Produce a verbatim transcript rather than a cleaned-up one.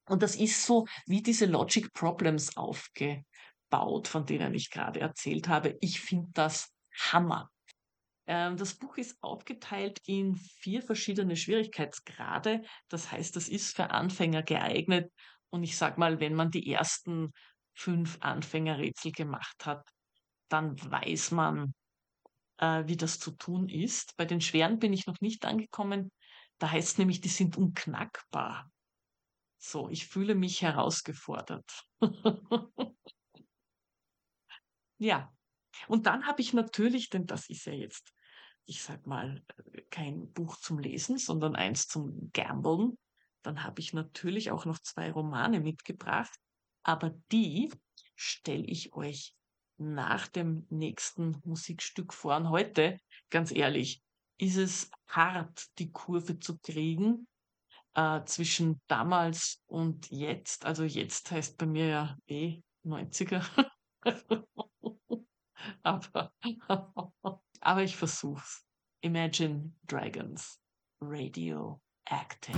Und das ist so wie diese Logic Problems aufgebaut, von denen ich gerade erzählt habe. Ich finde das Hammer. Ähm, das Buch ist aufgeteilt in vier verschiedene Schwierigkeitsgrade. Das heißt, das ist für Anfänger geeignet. Und ich sage mal, wenn man die ersten fünf Anfängerrätsel gemacht hat, dann weiß man, äh, wie das zu tun ist. Bei den schweren bin ich noch nicht angekommen. Da heißt's nämlich, die sind unknackbar. So, ich fühle mich herausgefordert. Ja. Und dann habe ich natürlich, denn das ist ja jetzt, ich sage mal, äh, kein Buch zum Lesen, sondern eins zum Gamblen. Dann habe ich natürlich auch noch zwei Romane mitgebracht, aber die stelle ich euch nach dem nächsten Musikstück vor. Und heute, ganz ehrlich, ist es hart, die Kurve zu kriegen, äh, zwischen damals und jetzt. Also jetzt heißt bei mir ja eh neunziger. Aber, aber ich versuch's. Imagine Dragons. Radioactive.